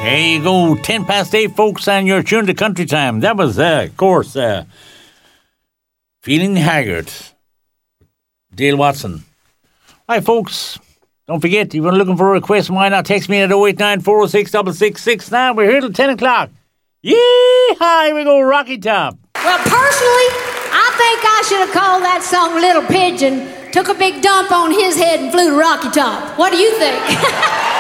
There you go, 10 past 8, folks, and you're tuned to Country Time. That was, of course, Feeling Haggard, Dale Watson. All right, folks, don't forget, if you're looking for a request, why not text me at 089-406-6669. We're here till 10 o'clock. Yee-haw, here we go, Rocky Top. Well, personally, I think I should have called that song Little Pigeon, took a big dump on his head and flew to Rocky Top. What do you think?